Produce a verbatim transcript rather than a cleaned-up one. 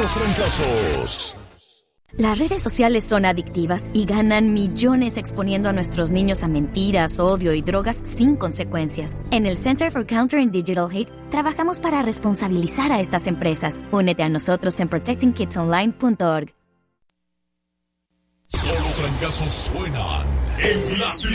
los trancazos. Las redes sociales son adictivas y ganan millones exponiendo a nuestros niños a mentiras, odio y drogas sin consecuencias. En el Center for Countering Digital Hate trabajamos para responsabilizar a estas empresas. Únete a nosotros en protecting kids online punto org. Solo trancazos suenan en la